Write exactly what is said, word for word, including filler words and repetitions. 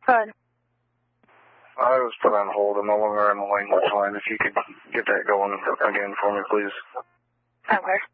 Good. I was put on hold. I'm no longer on the line with line. If you could get that going again for me, please. Okay.